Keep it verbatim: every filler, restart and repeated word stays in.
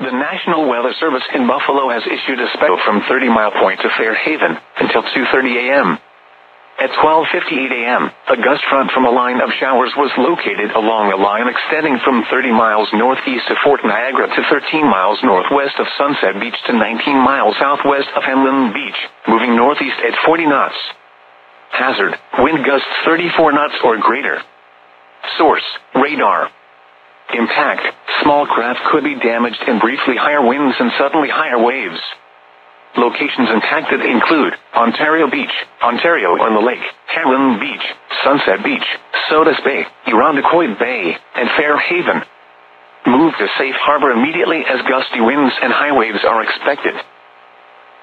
The National Weather Service in Buffalo has issued a special from thirty Mile Point to Fairhaven until two thirty a.m. At twelve fifty-eight a.m., a gust front from a line of showers was located along a line extending from thirty miles northeast of Fort Niagara to thirteen miles northwest of Sunset Beach to nineteen miles southwest of Henlin Beach, moving northeast at forty knots. Hazard: wind gusts thirty-four knots or greater. Source: radar. Impact: small craft could be damaged in briefly higher winds and suddenly higher waves. Locations impacted include Ontario Beach, Ontario on the Lake, Henlin Beach, Sunset Beach, Sodus Bay, Irondequoit Bay, and Fairhaven. Move to safe harbor immediately as gusty winds and high waves are expected.